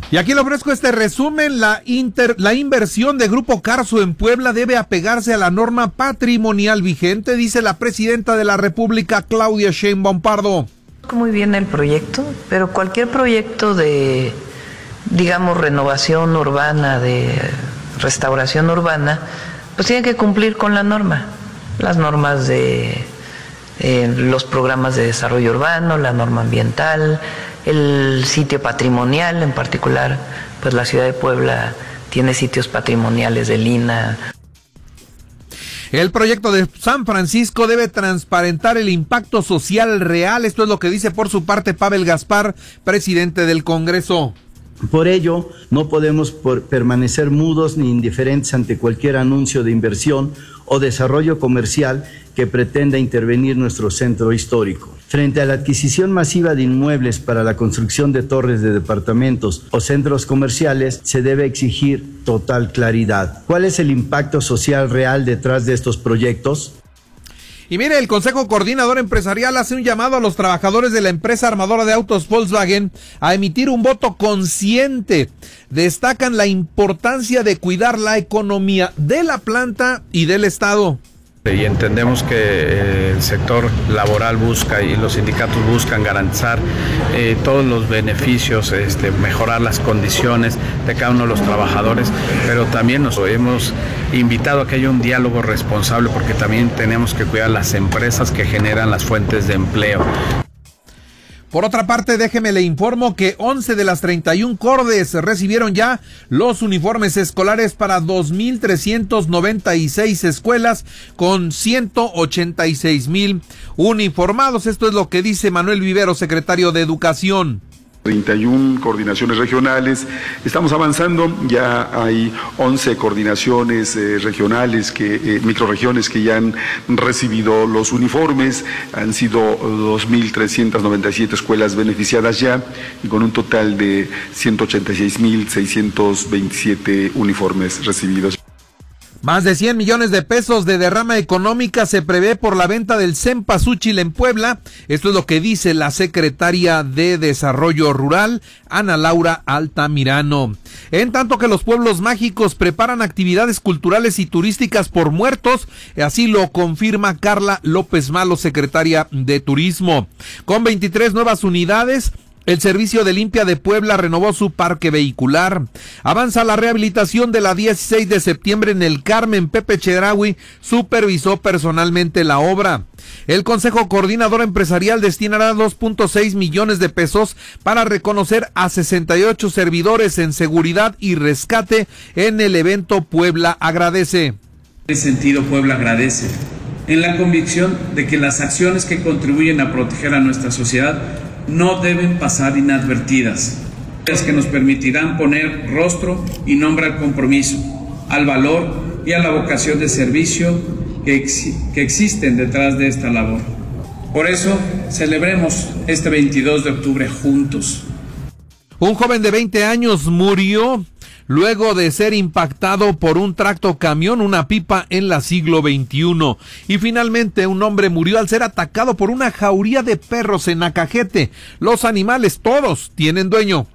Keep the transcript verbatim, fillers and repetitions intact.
Y aquí le ofrezco este resumen. La, inter, la inversión de Grupo Carso en Puebla debe apegarse a la norma patrimonial vigente, dice la presidenta de la República, Claudia Sheinbaum Pardo. Muy bien el proyecto, pero cualquier proyecto de, digamos, renovación urbana, de restauración urbana, pues tiene que cumplir con la norma. Las normas de eh, los programas de desarrollo urbano, la norma ambiental, el sitio patrimonial, en particular, pues la ciudad de Puebla tiene sitios patrimoniales del I N A H. El proyecto de San Francisco debe transparentar el impacto social real. Esto es lo que dice por su parte Pavel Gaspar, presidente del Congreso. Por ello, no podemos por permanecer mudos ni indiferentes ante cualquier anuncio de inversión o desarrollo comercial que pretenda intervenir nuestro centro histórico. Frente a la adquisición masiva de inmuebles para la construcción de torres de departamentos o centros comerciales, se debe exigir total claridad. ¿Cuál es el impacto social real detrás de estos proyectos? Y mire, el Consejo Coordinador Empresarial hace un llamado a los trabajadores de la empresa armadora de autos Volkswagen a emitir un voto consciente. Destacan la importancia de cuidar la economía de la planta y del Estado. Y entendemos que el sector laboral busca y los sindicatos buscan garantizar eh, todos los beneficios, este, mejorar las condiciones de cada uno de los trabajadores, pero también nos hemos invitado a que haya un diálogo responsable porque también tenemos que cuidar las empresas que generan las fuentes de empleo. Por otra parte, déjeme le informo que once de las treinta y un CORDES recibieron ya los uniformes escolares para dos mil trescientas noventa y seis escuelas con ciento ochenta y seis mil uniformados. Esto es lo que dice Manuel Vivero, secretario de Educación. treinta y una coordinaciones regionales, estamos avanzando, ya hay once coordinaciones eh, regionales, que eh, microrregiones que ya han recibido los uniformes, han sido dos mil trescientas noventa y siete escuelas beneficiadas ya, y con un total de ciento ochenta y seis mil seiscientos veintisiete uniformes recibidos. Más de cien millones de pesos de derrama económica se prevé por la venta del Cempasúchil en Puebla. Esto es lo que dice la secretaria de Desarrollo Rural, Ana Laura Altamirano. En tanto que los pueblos mágicos preparan actividades culturales y turísticas por muertos, así lo confirma Carla López Malo, secretaria de Turismo. Con veintitrés nuevas unidades, el Servicio de Limpia de Puebla renovó su parque vehicular. Avanza la rehabilitación de la dieciséis de septiembre en el Carmen. Pepe Chedraui supervisó personalmente la obra. El Consejo Coordinador Empresarial destinará dos punto seis millones de pesos para reconocer a sesenta y ocho servidores en seguridad y rescate en el evento Puebla Agradece. En ese sentido, Puebla agradece, en la convicción de que las acciones que contribuyen a proteger a nuestra sociedad no deben pasar inadvertidas, las que nos permitirán poner rostro y nombre al compromiso, al valor y a la vocación de servicio que, ex que existen detrás de esta labor. Por eso, celebremos este veintidós de octubre juntos. Un joven de veinte años murió luego de ser impactado por un tractocamión, una pipa en la siglo veintiuno. Y finalmente un hombre murió al ser atacado por una jauría de perros en Nacajete. Los animales todos tienen dueño.